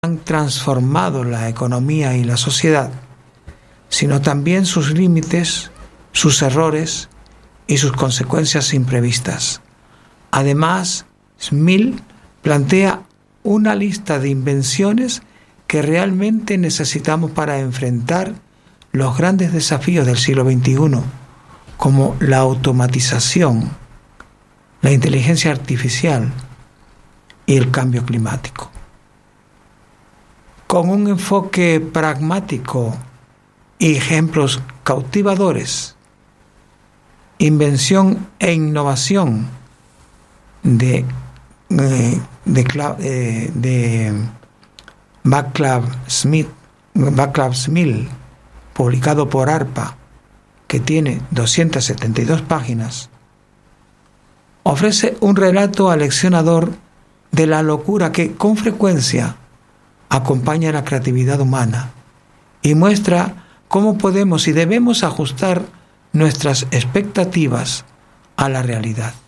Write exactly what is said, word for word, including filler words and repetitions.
han transformado la economía y la sociedad, sino también sus límites, sus errores y sus consecuencias imprevistas. Además, Smil plantea una lista de invenciones que realmente necesitamos para enfrentar los grandes desafíos del siglo veintiuno, como la automatización, la inteligencia artificial y el cambio climático. Con un enfoque pragmático y ejemplos cautivadores, invención e innovación de, de, de, de Václav Smith, Václav Smil, publicado por ARPA, que tiene doscientas setenta y dos páginas, ofrece un relato aleccionador de la locura que con frecuencia acompaña la creatividad humana y muestra cómo podemos y debemos ajustar nuestras expectativas a la realidad.